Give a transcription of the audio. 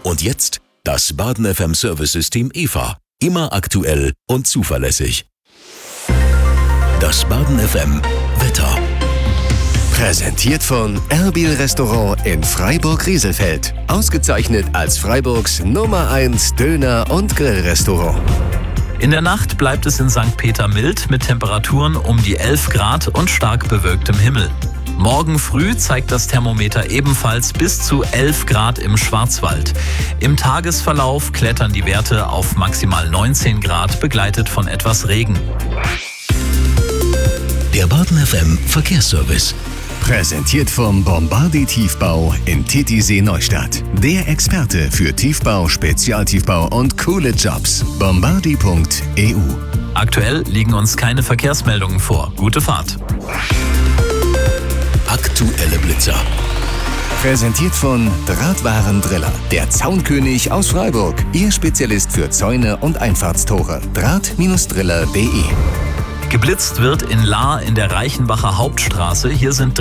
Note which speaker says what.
Speaker 1: Und jetzt das Baden FM Service-System EVA. Immer aktuell und zuverlässig. Das Baden FM Wetter.
Speaker 2: Präsentiert von Erbil Restaurant in Freiburg-Rieselfeld. Ausgezeichnet als Freiburgs Nummer 1 Döner- und Grillrestaurant.
Speaker 3: In der Nacht bleibt es in St. Peter mild mit Temperaturen um die 11 Grad und stark bewölktem Himmel. Morgen früh zeigt das Thermometer ebenfalls bis zu 11 Grad im Schwarzwald. Im Tagesverlauf klettern die Werte auf maximal 19 Grad, begleitet von etwas Regen.
Speaker 1: Der Baden FM Verkehrsservice.
Speaker 2: Präsentiert vom Bombardi Tiefbau in Titisee Neustadt. Der Experte für Tiefbau, Spezialtiefbau und coole Jobs. Bombardi.eu.
Speaker 3: Aktuell liegen uns keine Verkehrsmeldungen vor. Gute Fahrt.
Speaker 1: Aktuelle Blitzer.
Speaker 2: Präsentiert von Drahtwarendriller. Der Zaunkönig aus Freiburg. Ihr Spezialist für Zäune und Einfahrtstore. Draht-driller.de.
Speaker 3: Geblitzt wird in Lahr in der Reichenbacher Hauptstraße. Hier sind